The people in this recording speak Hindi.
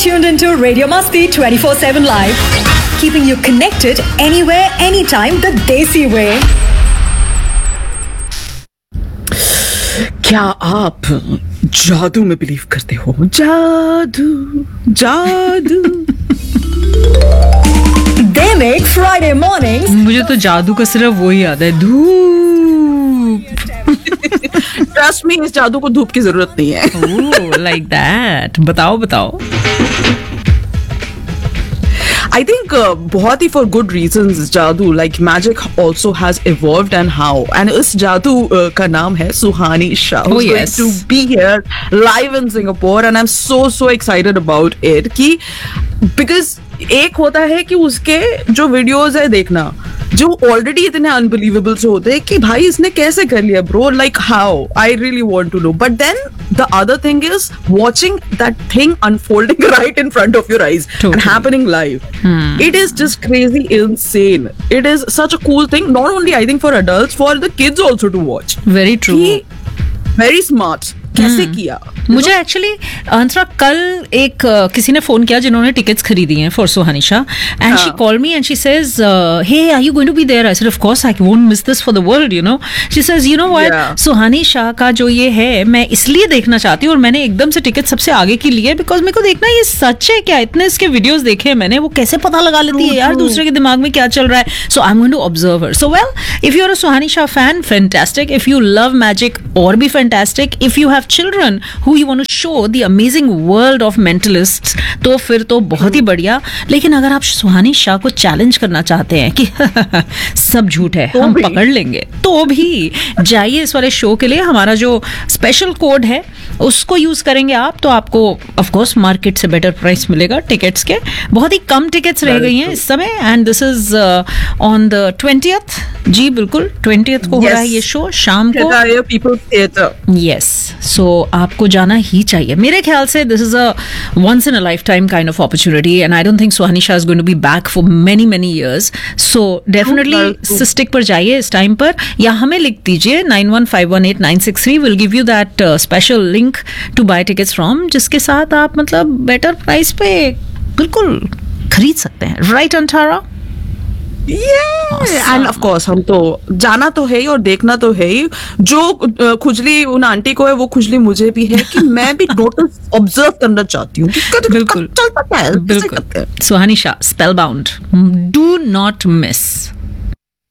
tuned into Radio Masti 24/7 Live, keeping you connected anywhere, anytime, the Desi way. क्या आप जादू में बिलीव करते हो? जादू जादू They make Friday mornings. मुझे तो जादू का सिर्फ वही याद है, धूप. ट्रस्ट मी, इस जादू को धूप की जरूरत नहीं है. Oh, like that. बताओ. I think बहुत ही for good reasons जादू like magic also has evolved and how, and इस जादू का नाम है सुहानी Shah, who's yes. going to be here live in Singapore, and I'm so excited about it कि because एक होता है कि उसके जो वीडियोस है देखना जो ऑलरेडी इतने अनबिलीवेबल से होते हैं कि भाई इसने कैसे कर लिया bro, like how, I really want to know. But then the other thing is watching that thing unfolding right in front of your eyes and happening live. It is just crazy insane. It is such a cool thing, not only I think for adults, for the kids also to watch. Very true. Very smart. कैसे किया? मुझे एक्चुअली अंतरा कल एक किसी ने फोन किया जिन्होंने टिकट्स खरीदी हैं for Suhani Shah, and she call me and she says hey are you going to be there? I said of course I won't miss this for the world, you know. She says you know what, सुहानी शाह का जो ये है मैं इसलिए देखना चाहती हूँ और मैंने एकदम से टिकट सबसे आगे की लिए बिकॉज मेरे को देखना ये सच है क्या. इतने इसके वीडियोस देखे हैं मैंने, वो कैसे पता लगा लेती है यार दूसरे के दिमाग में क्या चल रहा है. सो I am going to observe her. So well, if you are a Suhani Shah fan, fantastic. If you love magic, और भी fantastic. If you have children who you want to show the amazing world of mentalists, तो फिर तो बहुत ही बढ़िया. लेकिन अगर आप सुहानी शाह को चैलेंज करना चाहते हैं कि सब झूठ है, हम पकड़ लेंगे, तो भी जाइए इस वाले शो के लिए. हमारा जो स्पेशल कोड है उसको यूज करेंगे आप, तो आपको ऑफ कोर्स मार्केट से बेटर प्राइस मिलेगा टिकट्स के. बहुत ही कम टिकट्स रह गई हैं इस समय, and this is on the 20th. जी बिल्कुल 20th को हो रहा है ये शो शाम को. यस, सो आपको जाना ही चाहिए मेरे ख्याल से. This is a once in a lifetime kind of opportunity, and I don't think Suhani Shah is going to be back for many years. So definitely stick पर जाइए इस टाइम पर, या हमें लिख दीजिए 91518963. We'll give you that special link to buy tickets from, जिसके साथ आप मतलब बेटर प्राइस पे बिल्कुल खरीद सकते हैं. राइट अंटारा? एंड ऑफ कोर्स हम तो जाना तो है ही और देखना तो है ही. जो खुजली उन आंटी को है वो खुजली मुझे भी है कि मैं भी नोटिस ऑब्जर्व करना चाहती हूँ. बिल्कुल. सुहानी शाह, स्पेलबाउंड. Do not miss.